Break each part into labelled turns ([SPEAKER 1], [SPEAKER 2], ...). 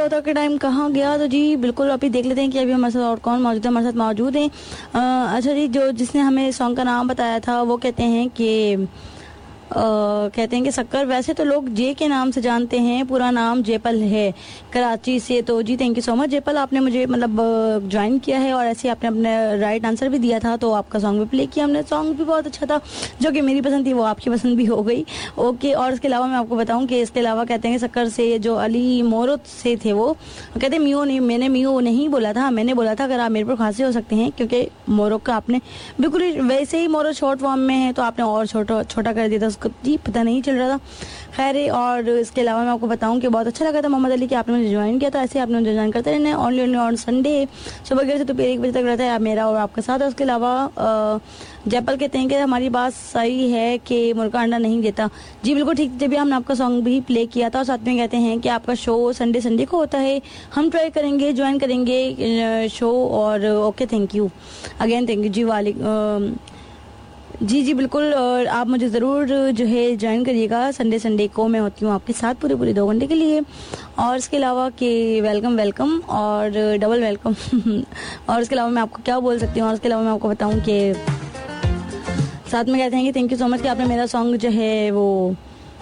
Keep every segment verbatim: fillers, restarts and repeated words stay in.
[SPEAKER 1] के टाइम कहाँ गया? तो जी बिल्कुल अभी देख लेते हैं कि अभी हमारे साथ और कौन मौजूद है। हमारे साथ मौजूद हैं अच्छा जी, जो जिसने हमें सॉन्ग का नाम बताया था वो कहते हैं कि Uh, कहते हैं कि शक्कर, वैसे तो लोग जे के नाम से जानते हैं, पूरा नाम जेपल है, कराची से। तो जी थैंक यू सो मच जेपल, आपने मुझे मतलब ज्वाइन किया है और ऐसे आपने अपने राइट आंसर भी दिया था, तो आपका सॉन्ग भी प्ले किया हमने। सॉन्ग भी बहुत अच्छा था, जो कि मेरी पसंद थी वो आपकी पसंद भी हो गई। ओके, और इसके अलावा मैं आपको बताऊं कि इसके अलावा कहते हैं कि शक्कर से जो अली मोरो से थे वो कहते हैं मियो नहीं, मैंने मियो नहीं बोला था, मैंने बोला था अगर आप मेरे पर खांसी हो सकते हैं, क्योंकि मोरो का आपने बिल्कुल वैसे ही मोरो शॉर्ट फॉर्म में है तो आपने और छोटा छोटा कर दिया था जी, पता नहीं चल रहा था। खैर, और इसके अलावा मैं आपको बताऊं कि बहुत अच्छा लगा था मोहम्मद अली कि आपने मुझे ज्वाइन किया था। ऐसे आपने मुझे ज्वाइन करते रहना है ओनली ओनली ऑन संडे सुबह ग्यारह से दोपहर एक बजे तक रहता है मेरा और आपके साथ। उसके अलावा जयपल कहते हैं कि हमारी बात सही है कि मुर्गा अंडा नहीं देता। जी बिल्कुल ठीक, जब भी हमने आपका सॉन्ग भी प्ले किया था। और साथ में कहते हैं कि आपका शो संडे संडे को होता है, हम ट्राई करेंगे, ज्वाइन करेंगे शो। और okay thank you again, thank you जी वाले जी जी बिल्कुल, और आप मुझे ज़रूर जो है ज्वाइन करिएगा संडे संडे को, मैं होती हूँ आपके साथ पूरे पूरे दो घंटे के लिए। और इसके अलावा कि वेलकम वेलकम और डबल वेलकम और इसके अलावा मैं आपको क्या बोल सकती हूँ। और इसके अलावा मैं आपको बताऊँ कि साथ में कहते हैं कि थैंक यू सो मच कि आपने मेरा सॉन्ग जो है वो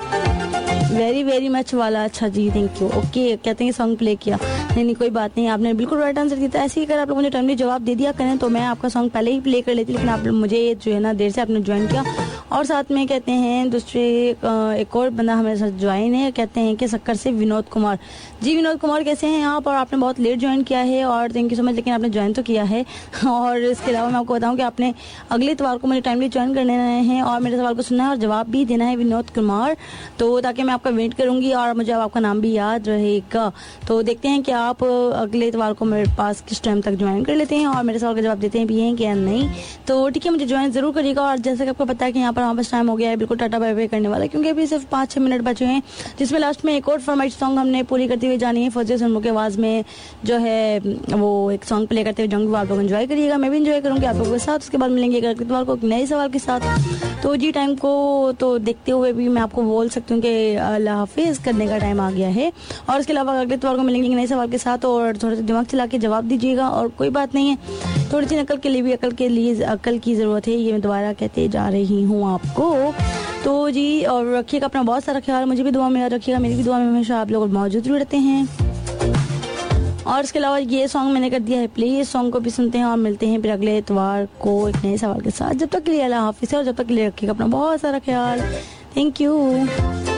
[SPEAKER 1] वेरी वेरी मच वाला, अच्छा जी थैंक यू। ओके, कहते हैं सॉन्ग प्ले किया, नहीं नहीं कोई बात नहीं, आपने बिल्कुल राइट आंसर दिया था। ऐसे ही अगर आप लोग मुझे टाइमली जवाब दे दिया करें तो मैं आपका सॉन्ग पहले ही प्ले कर लेती, लेकिन आप मुझे जो है ना देर से आपने ज्वाइन किया। और साथ में कहते हैं दूसरे एक और बंदा हमारे साथ ज्वाइन है, कहते हैं कि शक्कर से विनोद कुमार। जी विनोद कुमार कैसे हैं आप? और आपने बहुत लेट ज्वाइन किया है और थैंक यू सो मच, लेकिन आपने ज्वाइन तो किया है। और इसके अलावा मैं आपको बताऊं कि आपने अगले इतवार को मुझे टाइमली ज्वाइन करने हैं और मेरे सवाल को सुनना है और जवाब भी देना है विनोद कुमार, तो ताकि मैं आपका वेट करूंगी और मुझे आपका नाम भी याद रहेगा। तो देखते हैं कि आप अगले इतवार को मेरे पास किस टाइम तक ज्वाइन कर लेते हैं और मेरे सवाल का जवाब देते हैं भी हैं क्या नहीं। तो ठीक है, मुझे ज्वाइन जरूर करिएगा। और जैसे कि आपको पता है कि यहाँ पर हमारे पास टाइम हो गया है बिल्कुल टाटा बाय बाय करने वाला, क्योंकि अभी सिर्फ पाँच छः मिनट बचे हैं, जिसमें लास्ट में एक और फरमाइश सॉन्ग हमने पूरी करते हुए जानी है। फौजी सनमो के आवाज़ में जो है वो एक सॉन्ग प्ले करते हुए जाऊँगी, आप लोग एंजॉय करिएगा, मैं भी एंजॉय करूँगी आप लोगों के साथ। उसके बाद मिलेंगे अगले इतवार को एक नए सवाल के साथ। तो जी टाइम को तो देखते हुए भी मैं आपको बोल सकती हूँ कि अल्लाह हाफिज़ करने का टाइम आ गया है। और इसके अलावा अगले इतवार को मिलेंगे नए सवाल के साथ, और थोड़ा सा दिमाग चला के जवाब दीजिएगा। और कोई बात नहीं है, थोड़ी सी अकल के लिए भी अकल के लिए अकल की ज़रूरत है, ये मैं दोबारा कहते जा रही हूँ आपको। तो जी और रखिएगा अपना बहुत सारा ख्याल, मुझे भी दुआ में याद रखिएगा, मेरी भी दुआ में हमेशा आप लोग मौजूद रहते हैं। और इसके अलावा ये सॉन्ग मैंने कर दिया है प्ले, इस सॉन्ग को भी सुनते हैं और मिलते हैं फिर अगले इतवार को एक नए सवाल के साथ। जब तक के लिए अल्लाह हाफिज़, और जब तक के लिए रखिएगा अपना बहुत सारा ख्याल। Thank you.